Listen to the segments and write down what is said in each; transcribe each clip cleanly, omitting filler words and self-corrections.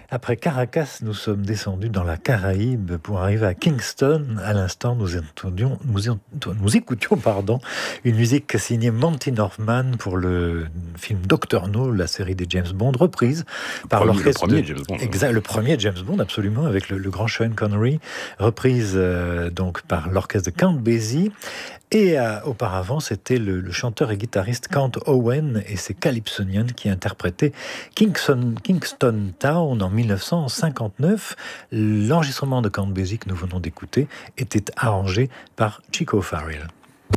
Après Caracas, nous sommes descendus dans la Caraïbe pour arriver à Kingston. À l'instant, nous écoutions une musique signée Monty Norman pour le film Dr. No, la série des James Bond, reprise par l'orchestre. Le premier James Bond, absolument, avec le grand Sean Connery, reprise donc par l'orchestre de Count Basie. Et auparavant, c'était le chanteur et guitariste Count Owen et ses Calypsonians qui interprétaient Kingston Town en 1959. L'enregistrement de Count Basie que nous venons d'écouter était arrangé par Chico Farrell.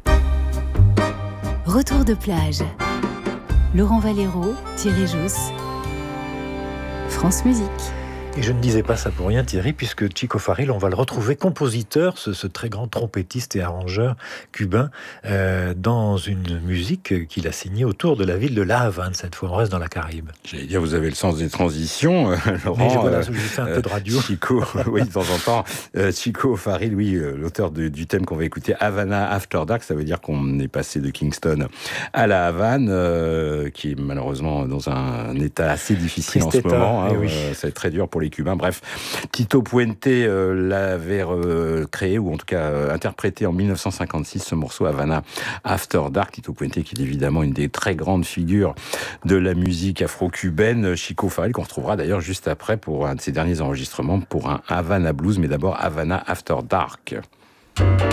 Retour de plage. Laurent Valero, Thierry Jousse, France Musique. Et je ne disais pas ça pour rien, Thierry, puisque Chico Farrell, on va le retrouver compositeur, ce très grand trompettiste et arrangeur cubain, dans une musique qu'il a signée autour de la ville de La Havane. Cette fois, on reste dans la Caraïbe. J'allais dire, vous avez le sens des transitions, Laurent. Mais je fais un peu de radio. Chico, oui, de temps en temps. Chico Farrell, oui, l'auteur du thème qu'on va écouter, Havana After Dark, ça veut dire qu'on est passé de Kingston à La Havane, qui est malheureusement dans un état assez difficile en ce moment. Oui. C'est très dur pour les Cubains. Bref, Tito Puente l'avait créé, ou en tout cas interprété en 1956, ce morceau Havana After Dark. Tito Puente, qui est évidemment une des très grandes figures de la musique afro-cubaine. Chico Farrell, qu'on retrouvera d'ailleurs juste après pour un de ses derniers enregistrements, pour un Havana Blues, mais d'abord Havana After Dark.